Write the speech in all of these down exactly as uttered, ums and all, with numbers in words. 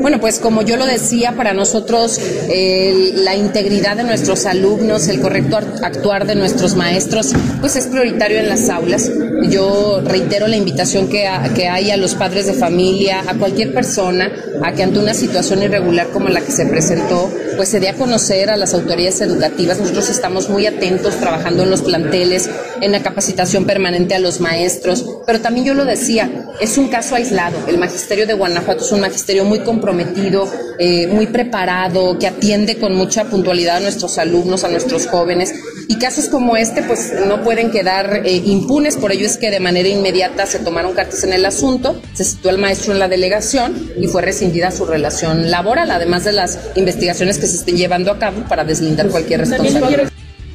Bueno, pues como yo lo decía, para nosotros eh, la integridad de nuestros alumnos, el correcto actuar de nuestros maestros, pues es prioritario en las aulas. Yo reitero la invitación que, a, que hay a los padres de familia, a cualquier persona, a que ante una situación irregular como la que se presentó, pues se dé a conocer a las autoridades educativas. Nosotros estamos muy atentos, trabajando en los planteles, en la capacitación permanente a los maestros, pero también yo lo decía, es un caso aislado. El magisterio de Guanajuato es un magisterio muy comprometido, eh, muy preparado, que atiende con mucha puntualidad a nuestros alumnos, a nuestros jóvenes, y casos como este pues no pueden quedar eh, impunes. Por ello es que de manera inmediata se tomaron cartas en el asunto, se citó al maestro en la delegación y fue rescindida su relación laboral, además de las investigaciones que se estén llevando a cabo para deslindar cualquier responsabilidad.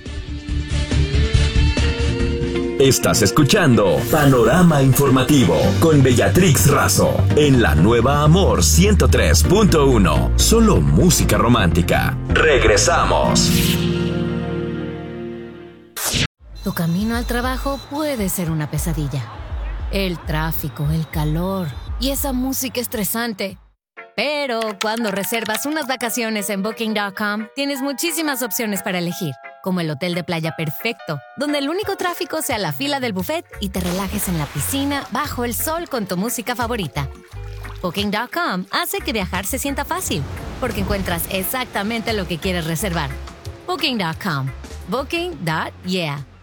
Estás escuchando Panorama Informativo con Beatrix Razo en la nueva Amor ciento tres punto uno. Solo música romántica. Regresamos. Tu camino al trabajo puede ser una pesadilla. El tráfico, el calor y esa música estresante. Pero cuando reservas unas vacaciones en Booking punto com, tienes muchísimas opciones para elegir, como el hotel de playa perfecto, donde el único tráfico sea la fila del buffet y te relajes en la piscina bajo el sol con tu música favorita. Booking punto com hace que viajar se sienta fácil, porque encuentras exactamente lo que quieres reservar. Booking punto com. Booking punto yeah.